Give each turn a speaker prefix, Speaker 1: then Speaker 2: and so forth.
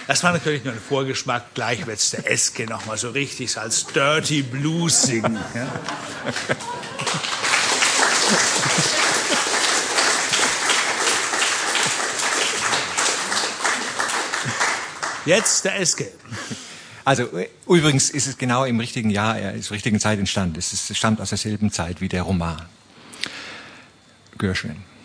Speaker 1: Das war natürlich nur ein Vorgeschmack. Gleich wird's der Eske noch mal so richtig als Dirty Blues singen. Ja? Jetzt der Eske.
Speaker 2: Also übrigens ist es genau im richtigen Jahr, zur richtigen Zeit entstanden. Es stammt aus derselben Zeit wie der Roman. Gershwin.